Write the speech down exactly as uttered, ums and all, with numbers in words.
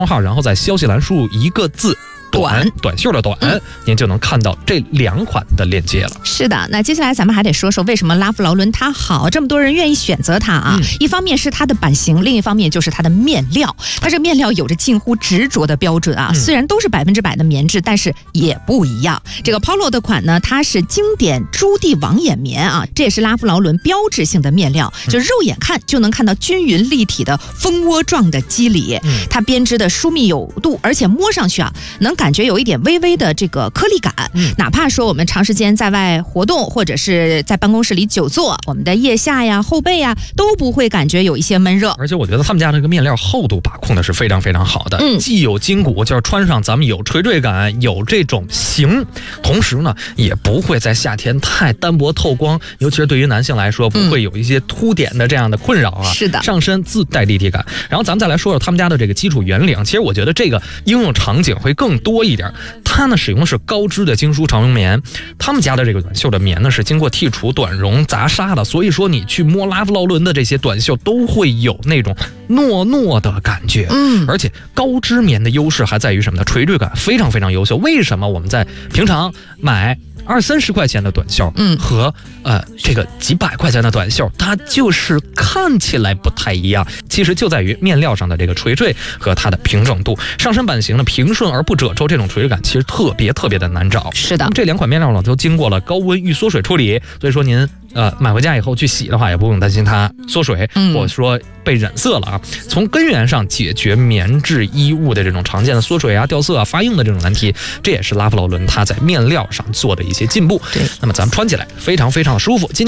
号，然后在消息栏输入一个字短，短袖的短、嗯、您就能看到这两款的链接了。 是的，那接下来咱们还得说说为什么拉夫劳伦它好，这么多人愿意选择它啊、嗯、一方面是它的版型，另一方面就是它的面料。它这面料有着近乎执着的标准啊、嗯、虽然都是百分之百的棉质，但是也不一样。这个 Polo 的款呢，它是经典朱棣网眼棉啊，这也是拉夫劳伦标志性的面料，就肉眼看就能看到均匀立体的蜂窝状的肌理、嗯、它编织的疏密有度，而且摸上去啊能感觉有一点微微的这个颗粒感、嗯、哪怕说我们长时间在外活动或者是在办公室里久坐，我们的腋下呀后背呀都不会感觉有一些闷热。 而且我觉得他们家这个面料厚度把控的是非常非常好的、嗯、既有筋骨，就是穿上咱们有垂坠感，有这种型，同时呢也不会在夏天太单薄透光，尤其是对于男性来说不会有一些凸点的这样的困扰啊、 嗯、是的， 上身自带立体感。然后咱们再来说说他们家的这个基础原领，其实我觉得这个应用场景会更多一点。它呢使用的是高织的精梳长绒棉，他们家的这个短袖的棉呢是经过剔除短绒杂纱的，所以说你去摸拉夫劳伦的这些短袖都会有那种糯糯的感觉。嗯，而且高织棉的优势还在于什么呢？垂坠感非常非常优秀。为什么我们在平常买二三十块钱的短袖，嗯，和呃这个几百块钱的短袖，它就是看起来不太一样。其实就在于面料上的这个垂坠和它的平整度。上身版型呢平顺而不褶皱，这种垂坠感其实特别特别的难找。 是的， 这两款面料呢都经过了高温预缩水处理，所以说您呃买回家以后去洗的话，也不用担心它缩水、嗯、或者说被染色了啊。从根源上解决棉质衣物的这种常见的缩水啊、掉色啊、发硬的这种难题，这也是拉夫劳伦它在面料上做的一些进步。对，那么咱们穿起来非常非常的舒服。今